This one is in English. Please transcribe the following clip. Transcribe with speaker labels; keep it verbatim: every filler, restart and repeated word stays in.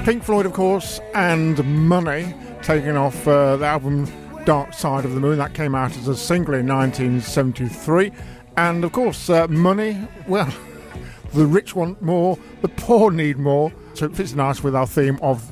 Speaker 1: Pink Floyd, of course, and Money, taking off uh, the album Dark Side of the Moon. That came out as a single in nineteen seventy-three. And, of course, uh, Money, well, the rich want more, the poor need more. So it fits nice with our theme of